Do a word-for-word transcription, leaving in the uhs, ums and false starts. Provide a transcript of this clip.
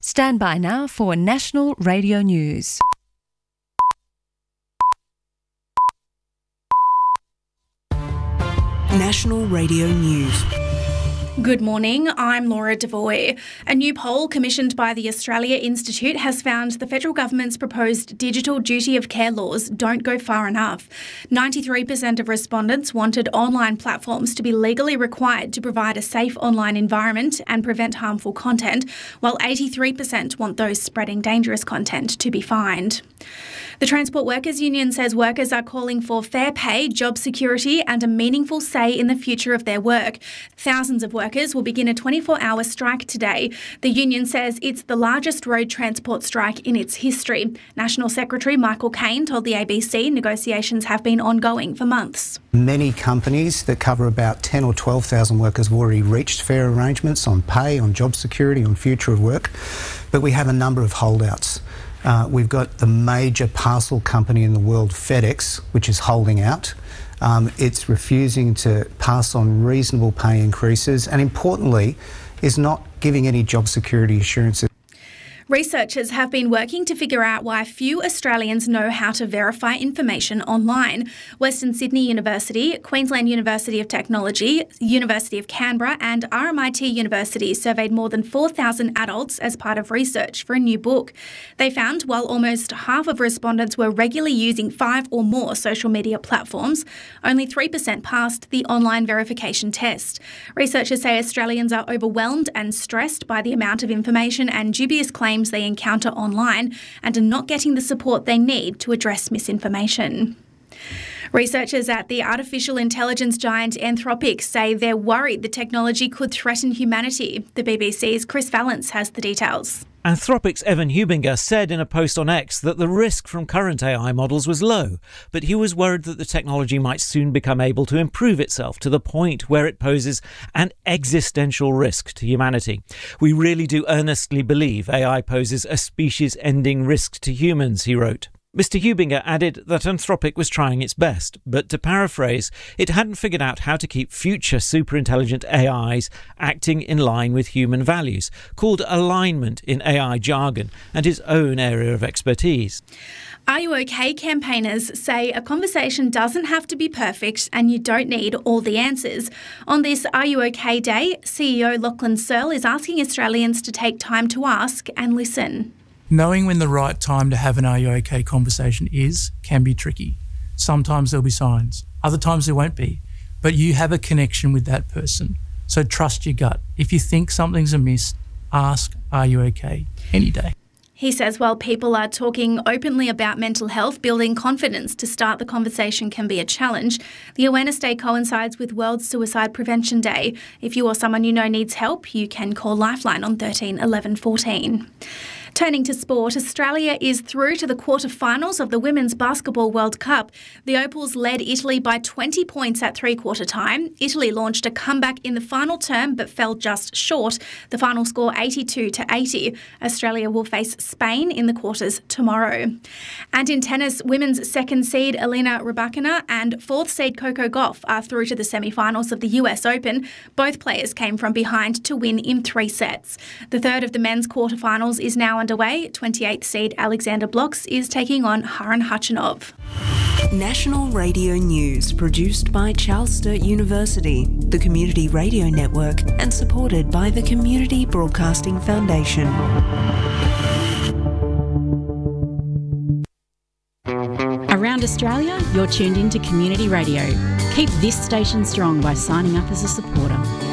Stand by now for National Radio News. National Radio News. Good morning, I'm Laura Devoy. A new poll commissioned by the Australia Institute has found the federal government's proposed digital duty of care laws don't go far enough. ninety-three percent of respondents wanted online platforms to be legally required to provide a safe online environment and prevent harmful content, while eighty-three percent want those spreading dangerous content to be fined. The Transport Workers Union says workers are calling for fair pay, job security and a meaningful say in the future of their work. Thousands of workers will begin a twenty-four hour strike today. The union says it's the largest road transport strike in its history. National Secretary Michael Caine told the A B C negotiations have been ongoing for months. Many companies that cover about ten or twelve thousand workers have already reached fair arrangements on pay, on job security, on future of work, but we have a number of holdouts. Uh, we've got the major parcel company in the world, FedEx, which is holding out. Um, it's refusing to pass on reasonable pay increases and, importantly, is not giving any job security assurances. Researchers have been working to figure out why few Australians know how to verify information online. Western Sydney University, Queensland University of Technology, University of Canberra and R M I T University surveyed more than four thousand adults as part of research for a new book. They found while almost half of respondents were regularly using five or more social media platforms, only three percent passed the online verification test. Researchers say Australians are overwhelmed and stressed by the amount of information and dubious claims they encounter online and are not getting the support they need to address misinformation. Researchers at the artificial intelligence giant Anthropic say they're worried the technology could threaten humanity. The B B C's Chris Vallance has the details. Anthropic's Evan Hubinger said in a post on X that the risk from current A I models was low, but he was worried that the technology might soon become able to improve itself to the point where it poses an existential risk to humanity. We really do earnestly believe A I poses a species-ending risk to humans, he wrote. Mister Hubinger added that Anthropic was trying its best, but to paraphrase, it hadn't figured out how to keep future superintelligent A Is acting in line with human values, called alignment in A I jargon, and his own area of expertise. Are You OK campaigners say a conversation doesn't have to be perfect and you don't need all the answers. On this Are You OK Day, C E O Lachlan Searle is asking Australians to take time to ask and listen. Knowing when the right time to have an Are You OK conversation is can be tricky. Sometimes there'll be signs, other times there won't be, but you have a connection with that person. So trust your gut. If you think something's amiss, ask, are you OK? Any day. He says while people are talking openly about mental health, building confidence to start the conversation can be a challenge. The Awareness Day coincides with World Suicide Prevention Day. If you or someone you know needs help, you can call Lifeline on thirteen eleven fourteen. Turning to sport, Australia is through to the quarter-finals of the Women's Basketball World Cup. The Opals led Italy by twenty points at three-quarter time. Italy launched a comeback in the final term but fell just short. The final score eighty-two to eighty. Australia will face Spain in the quarters tomorrow. And in tennis, women's second seed Elena Rybakina and fourth seed Coco Gauff are through to the semi-finals of the U S Open. Both players came from behind to win in three sets. The third of the men's quarterfinals is now underway. twenty-eighth seed Alexander Blocks is taking on Haran Khachanov. National Radio News, produced by Charles Sturt University, the Community Radio Network, and supported by the Community Broadcasting Foundation. Around Australia, you're tuned into Community Radio. Keep this station strong by signing up as a supporter.